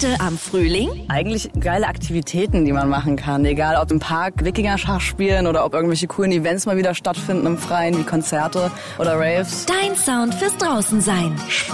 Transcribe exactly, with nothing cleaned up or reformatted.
Beste am Frühling? Eigentlich geile Aktivitäten, die man machen kann. Egal ob im Park Wikinger-Schach spielen oder ob irgendwelche coolen Events mal wieder stattfinden im Freien, wie Konzerte oder Raves. Dein Sound fürs Draußensein.